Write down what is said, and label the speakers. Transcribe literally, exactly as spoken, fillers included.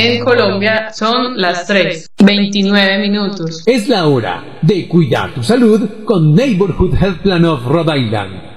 Speaker 1: En Colombia son las tres, veintinueve minutos.
Speaker 2: Es la hora de cuidar tu salud con Neighborhood Health Plan of Rhode Island.